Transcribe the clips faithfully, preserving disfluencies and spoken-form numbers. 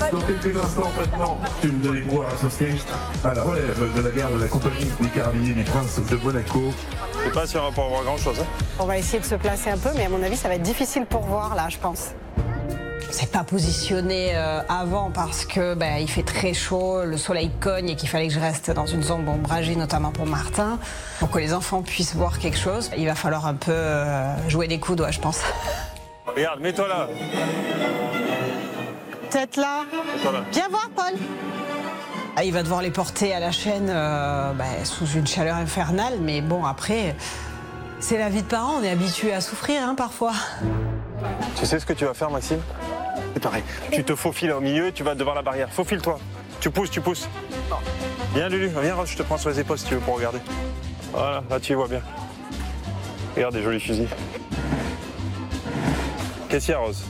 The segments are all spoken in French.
Dans quelques instants maintenant, tu nous allez pouvoir associer à la relève de la garde de la compagnie des carabiniers du Prince de Monaco. Je sais pas si on va pouvoir voir grand chose. Hein. On va essayer de se placer un peu, mais à mon avis, ça va être difficile pour voir là, je pense. C'est pas positionné euh, avant parce que bah, il fait très chaud, le soleil cogne et qu'il fallait que je reste dans une zone ombragée, notamment pour Martin, pour que les enfants puissent voir quelque chose. Il va falloir un peu euh, jouer des coups, ouais, je pense. Regarde, mets-toi là. Tête là. Mets-toi là. Viens voir, Paul. Ah, il va devoir les porter à la chaîne euh, bah, sous une chaleur infernale, mais bon, après, c'est la vie de parents, on est habitué à souffrir hein, parfois. Tu sais ce que tu vas faire, Maxime? C'est pareil. Tu te faufiles au milieu et tu vas devant la barrière. Faufile-toi. Tu pousses, tu pousses. Viens, Lulu. Viens, Rose, je te prends sur les épaules si tu veux pour regarder. Voilà, là, tu y vois bien. Regarde des jolis fusils. Qu'est-ce qu'il y a, Rose?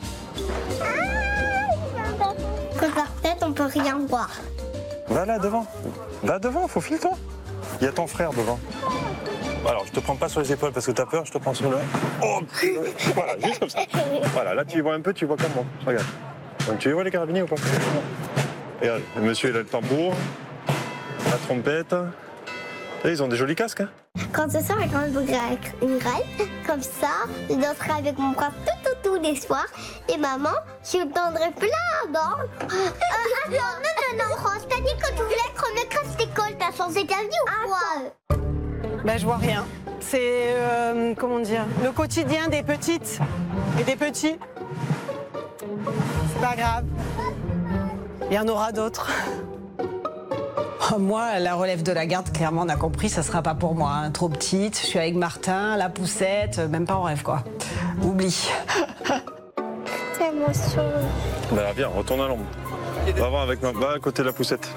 Que par tête, on peut rien voir. Va là, devant. Va devant, faufile-toi. Il y a ton frère devant. Alors, je te prends pas sur les épaules parce que t'as peur, je te prends sur le... Oh, voilà, juste comme ça. Voilà, là, tu y vois un peu, tu vois comme moi. Regarde. Donc, tu y vois les carabiniers ou pas? Regarde, le monsieur, il a le tambour, la trompette. Et ils ont des jolis casques, hein. Quand ce soir, quand je voudrais une rêve, comme ça, je danserai avec mon prince tout, tout, tous les soirs. Et maman, je lui donnerai plein d'or. Euh, attends, non, non, non, Rose, t'as dit que tu voulais être maîtresse d'école, t'as changé ta vie ou quoi? Ben, je vois rien. C'est, euh, comment dire, le quotidien des petites et des petits. C'est pas grave. Il y en aura d'autres. Oh, moi, la relève de la garde, clairement, on a compris, ça sera pas pour moi. Hein. Trop petite, je suis avec Martin, la poussette, même pas en rêve, quoi. Oublie. C'est émotion. Bah, viens, retourne à l'ombre. Va voir avec moi, va à côté de la poussette.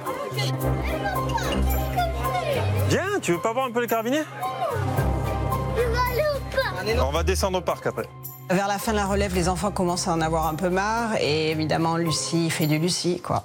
Viens, tu veux pas voir un peu les carabiniers? Je veux aller au parc. On va descendre au parc après. Vers la fin de la relève, les enfants commencent à en avoir un peu marre. Et évidemment, Lucie fait du Lucie, quoi.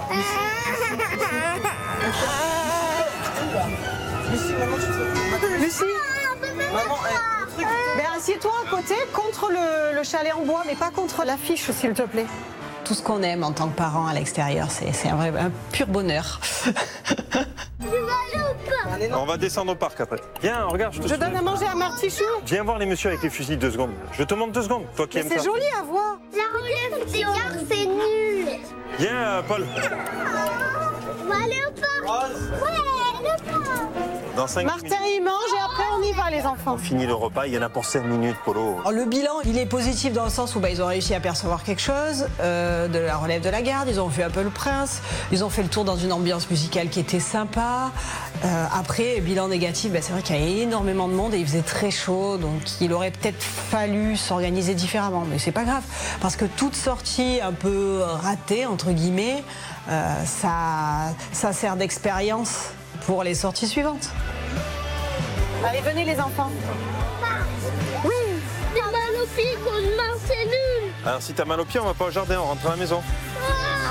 Lucie, maman, tu te... Lucie Maman, eh, ben, assieds-toi à côté, contre le, le chalet en bois, mais pas contre l'affiche, s'il te plaît. Tout ce qu'on aime en tant que parents à l'extérieur, c'est un, vrai, un pur bonheur. Je veux aller au parc. On va descendre au parc après. Viens, regarde, je te Je soumets. donne à manger à Martichou. Viens voir les messieurs avec les fusils deux secondes. Je te montre deux secondes, toi qui Mais aimes ça. c'est joli à voir. La relève des gardes, c'est nul. Viens, euh, Paul. On va aller au parc. Ouais, le parc. Dans cinq Martin, minutes. il mange et après on y va, les enfants. On finit le repas, il y en a pour cinq minutes, Polo. Alors, le bilan, il est positif dans le sens où bah, ils ont réussi à percevoir quelque chose euh, de la relève de la garde. Ils ont vu un peu le prince. Ils ont fait le tour dans une ambiance musicale qui était sympa. Euh, après, bilan négatif, bah, c'est vrai qu'il y a énormément de monde et il faisait très chaud. Donc, il aurait peut-être fallu s'organiser différemment. Mais c'est pas grave. Parce que toute sortie un peu ratée, entre guillemets, euh, ça, ça sert d'expérience pour les sorties suivantes. Allez, venez les enfants. Oui. J'ai mal au pied, qu'on marche, c'est nul. Alors si t'as mal aux pieds, on va pas au jardin, on rentre à la maison. Ah.